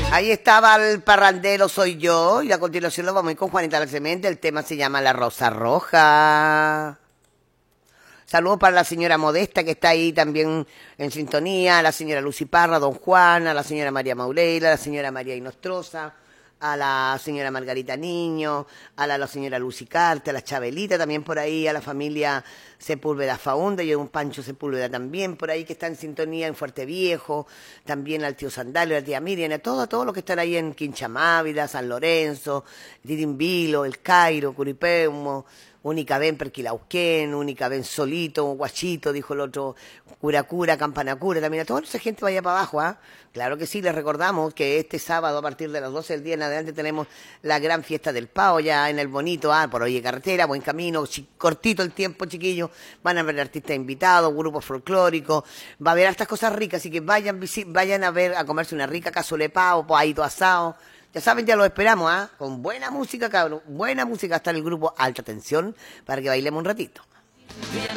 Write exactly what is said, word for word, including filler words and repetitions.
Ahí estaba el parrandero Soy Yo y a continuación lo vamos a ir con Juanita La Clemente. El tema se llama La Rosa Roja. Saludos para la señora Modesta que está ahí también en sintonía, a la señora Lucy Parra, don Juan, a la señora María Maureira, a la señora María Inostroza, a la señora Margarita Niño, a la, la señora Lucy Carte, a la Chabelita también por ahí, a la familia Sepúlveda Faunda y a un Pancho Sepúlveda también por ahí que está en sintonía en Fuerte Viejo, también al tío Sandalio, a la tía Miriam, a todos, a todos los que están ahí en Quinchamávida, San Lorenzo, Dirimbilo, El Cairo, Curipeumo, Única ven Perquilauquén, Única ven Solito, Guachito, dijo el otro, Curacura, Campanacura, también a toda esa gente vaya para abajo, ¿ah? ¿eh? Claro que sí, les recordamos que este sábado a partir de las doce del día en adelante tenemos la gran fiesta del Pao ya en el bonito, ah, por Oye Carretera, buen camino, cortito el tiempo, chiquillos, van a haber artistas invitados, grupos folclóricos, va a haber estas cosas ricas, así que vayan, vayan a ver, a comerse una rica cazuela de pavo, poadito asado. Ya saben, ya lo esperamos, ¿ah? ¿eh? Con buena música, cabrón. Buena música está en el grupo Alta Tensión para que bailemos un ratito.